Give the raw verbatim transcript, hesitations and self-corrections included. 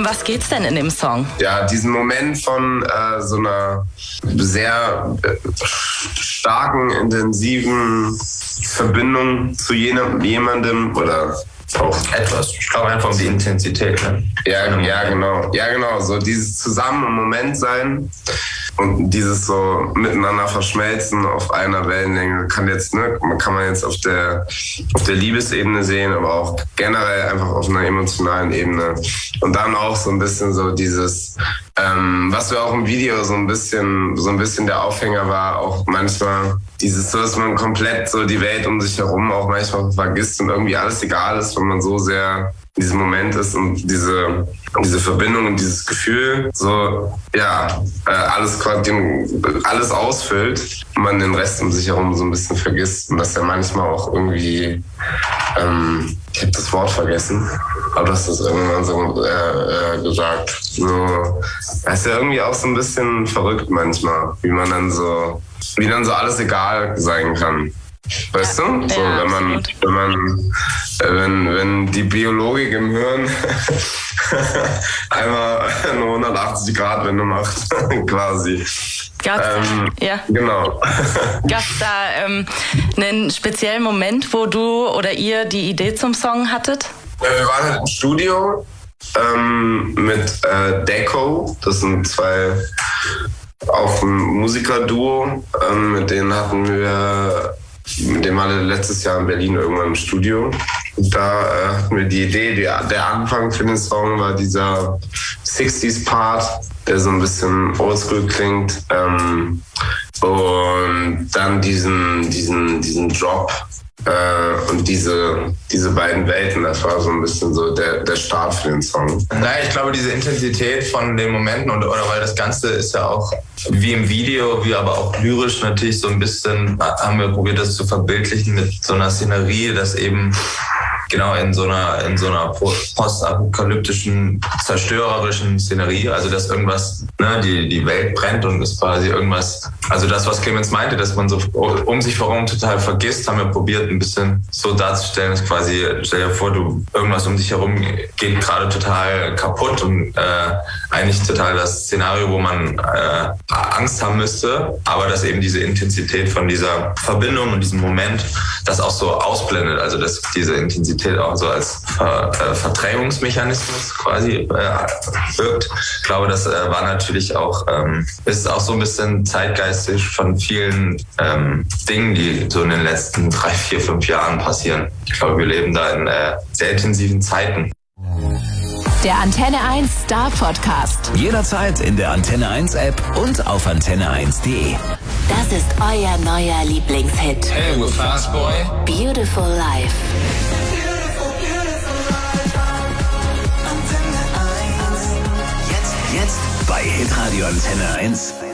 Um was geht's denn in dem Song? Ja, diesen Moment von äh, so einer sehr äh, starken, intensiven Verbindung zu jenem, jemandem oder auch etwas. Ich glaube einfach um die Intensität. Ne? Ja, ja, genau. Ja, genau. So dieses Zusammen im Moment sein und dieses so miteinander verschmelzen auf einer Wellenlänge kann jetzt, ne, kann man jetzt auf der, auf der Liebesebene sehen, aber auch generell einfach auf einer emotionalen Ebene. Und dann auch so ein bisschen so dieses, ähm, was wir auch im Video so ein bisschen, so ein bisschen der Aufhänger war, auch manchmal dieses so, dass man komplett so die Welt um sich herum auch manchmal vergisst und irgendwie alles egal ist, wenn man so sehr in diesem Moment ist und diese, diese Verbindung und dieses Gefühl so, ja, äh, alles quasi, alles ausfüllt und man den Rest um sich herum so ein bisschen vergisst und dass er manchmal auch irgendwie, ähm, ich habe das Wort vergessen, aber du hast das irgendwann so äh, äh, gesagt, so, es ist ja irgendwie auch so ein bisschen verrückt manchmal, wie man dann so, wie dann so alles egal sein kann. Weißt ja, du? So, ja, wenn man, absolut. wenn man, äh, wenn, wenn die Biologik im Hirn einmal eine hundertachtzig Grad Wende macht, quasi. Gab's, ähm, ja. Genau. Gab's da ähm, einen speziellen Moment, wo du oder ihr die Idee zum Song hattet? Ja, wir waren halt im Studio ähm, mit äh, Deco, das sind zwei, auch ein Musikerduo, ähm, mit denen hatten wir Mit dem war er letztes Jahr in Berlin irgendwann im Studio. Da äh, hatten wir die Idee, die, der Anfang für den Song war dieser sechziger-Part, der so ein bisschen oldschool klingt. Ähm, und dann diesen, diesen, diesen Drop äh, und diese, diese beiden Welten, das war so ein bisschen so der, der Start für den Song. Naja, ich glaube, diese Intensität von den Momenten und, oder weil das Ganze ist ja auch wie im Video, wie aber auch lyrisch natürlich so ein bisschen, haben wir probiert, das zu verbildlichen mit so einer Szenerie, dass eben genau in so einer, in so einer postapokalyptischen, zerstörerischen Szenerie, also dass irgendwas, ne, die, die Welt brennt und ist quasi irgendwas, also das, was Clemens meinte, dass man so um sich herum total vergisst, haben wir probiert, ein bisschen so darzustellen, dass quasi, stell dir vor, du, irgendwas um dich herum geht gerade total kaputt und äh, eigentlich total das Szenario, wo man äh, Angst haben müsste, aber dass eben diese Intensität von dieser Verbindung und diesem Moment das auch so ausblendet, also dass diese Intensität auch so als Ver, äh, Verdrängungsmechanismus quasi äh, wirkt. Ich glaube, das äh, war natürlich auch, ähm, ist auch so ein bisschen zeitgeistig von vielen ähm, Dingen, die so in den letzten drei, vier, fünf Jahren passieren. Ich glaube, wir leben da in äh, sehr intensiven Zeiten. Der Antenne eins Star Podcast. Jederzeit in der Antenne eins App und auf antenne eins punkt de. Das ist euer neuer Lieblingshit. Hey, we're Fast Boy. Beautiful Life. Jetzt bei Hitradio Antenne eins.